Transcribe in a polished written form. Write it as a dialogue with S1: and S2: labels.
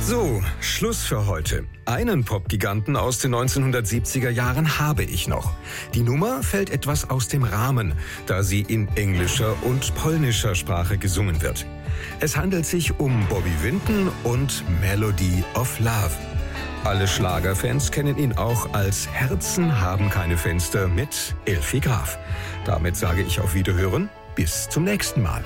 S1: So, Schluss für heute. Einen Popgiganten aus den 1970er Jahren habe ich noch. Die Nummer fällt etwas aus dem Rahmen, da sie in englischer und polnischer Sprache gesungen wird. Es handelt sich um Bobby Vinton und Melody of Love. Alle Schlagerfans kennen ihn auch als Herzen haben keine Fenster mit Elfi Graf. Damit sage ich auf Wiederhören, bis zum nächsten Mal.